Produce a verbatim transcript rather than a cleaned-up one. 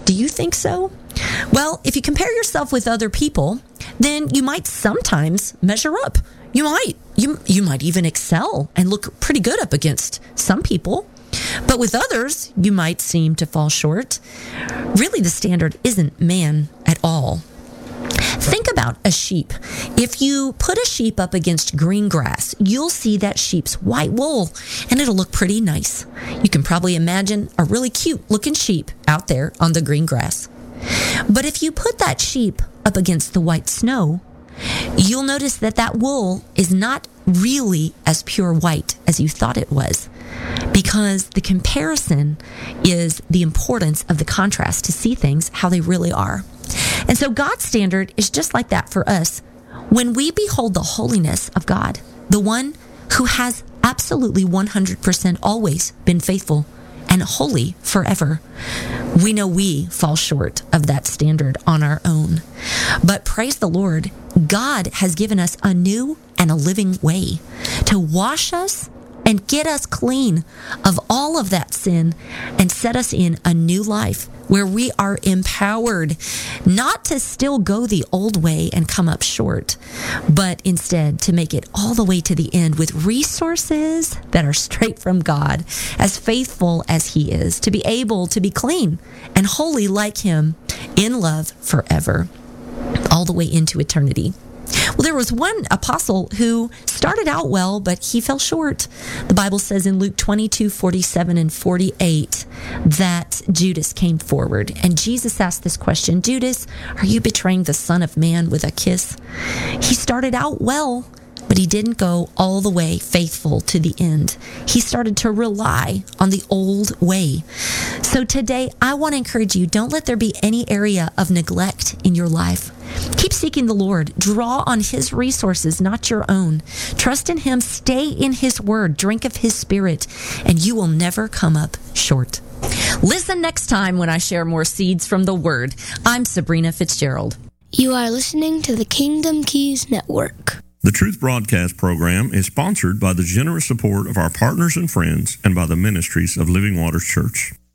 Do you think so? Well, if you compare yourself with other people, then you might sometimes measure up. You might. You, you might even excel and look pretty good up against some people. But with others, you might seem to fall short. Really, the standard isn't man at all. Think about a sheep. If you put a sheep up against green grass, you'll see that sheep's white wool, and it'll look pretty nice. You can probably imagine a really cute looking sheep out there on the green grass. But if you put that sheep up against the white snow, you'll notice that that wool is not really as pure white as you thought it was, because the comparison is the importance of the contrast to see things how they really are. And so God's standard is just like that for us. When we behold the holiness of God, the one who has absolutely one hundred percent always been faithful and holy forever, we know we fall short of that standard on our own. But praise the Lord, God has given us a new and a living way to wash us and get us clean of all of that sin and set us in a new life where we are empowered not to still go the old way and come up short, but instead to make it all the way to the end with resources that are straight from God, as faithful as He is, to be able to be clean and holy like Him in love forever, all the way into eternity. Well, there was one apostle who started out well, but he fell short. The Bible says in Luke twenty-two, forty-seven and forty-eight that Judas came forward. And Jesus asked this question, Judas, are you betraying the Son of Man with a kiss? He started out well, but he didn't go all the way faithful to the end. He started to rely on the old way. So today, I want to encourage you, don't let there be any area of neglect in your life. Keep seeking the Lord. Draw on His resources, not your own. Trust in Him. Stay in His word. Drink of His Spirit, and you will never come up short. Listen next time when I share more seeds from the Word. I'm Sabrina Fitzgerald. You are listening to the Kingdom Keys Network. The Truth Broadcast program is sponsored by the generous support of our partners and friends and by the ministries of Living Waters Church.